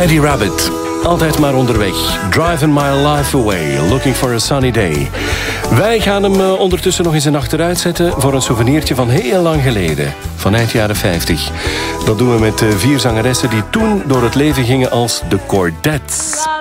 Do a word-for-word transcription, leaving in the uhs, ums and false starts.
Eddie Rabbit. Altijd maar onderweg. Driving my life away. Looking for a sunny day. Wij gaan hem uh, ondertussen nog eens een achteruit zetten voor een souvenirtje van heel lang geleden. Van eind jaren vijftig. Dat doen we met uh, vier zangeressen die toen door het leven gingen als de Chordettes.